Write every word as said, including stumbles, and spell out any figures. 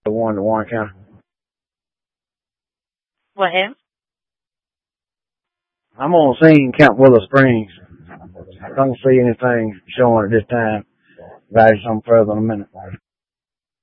The one to Warren County. What him? I'm on scene, Camp Willow Springs. I don't see anything showing at this time. Value some further in a minute.